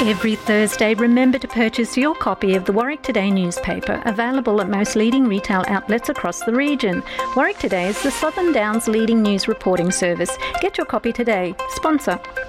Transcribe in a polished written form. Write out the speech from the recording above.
Every Thursday, remember to purchase your copy of the Warwick Today newspaper, available at most leading retail outlets across the region. Warwick Today is the Southern Downs' leading news reporting service. Get your copy today. Sponsor